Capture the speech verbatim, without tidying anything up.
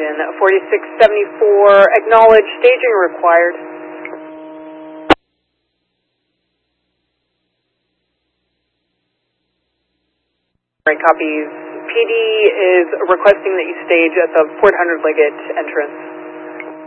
Canadian forty-six seventy-four, acknowledge staging required. Right, copies. P D is requesting that you stage at the Fort Hundred Liggett entrance.